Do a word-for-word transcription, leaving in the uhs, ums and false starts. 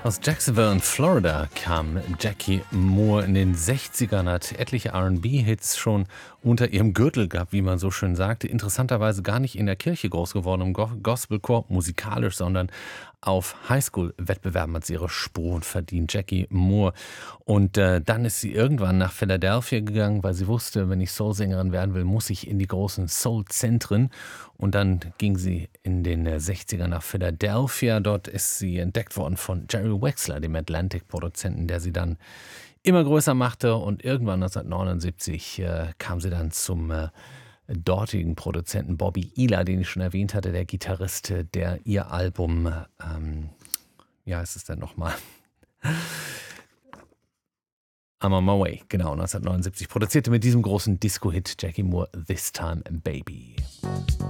Aus Jacksonville in Florida kam Jackie Moore in den sechzigern, hat etliche R und B-Hits schon unter ihrem Gürtel gehabt, wie man so schön sagte. Interessanterweise gar nicht in der Kirche groß geworden, im Go Gospelchor, musikalisch, sondern auf Highschool-Wettbewerben hat sie ihre Spuren verdient, Jackie Moore. Und äh, dann ist sie irgendwann nach Philadelphia gegangen, weil sie wusste, wenn ich Soul-Sängerin werden will, muss ich in die großen Soul-Zentren. Und dann ging sie in den äh, sechzigern nach Philadelphia. Dort ist sie entdeckt worden von Jerry Wexler, dem Atlantic-Produzenten, der sie dann immer größer machte. Und irgendwann neunzehnhundertneunundsiebzig äh, kam sie dann zum äh, dortigen Produzenten Bobby Ela, den ich schon erwähnt hatte, der Gitarrist, der ihr Album, ähm, ja, ist es denn nochmal? I'm on my way, genau, neunzehnhundertneunundsiebzig produzierte mit diesem großen Disco-Hit Jackie Moore, This Time Baby.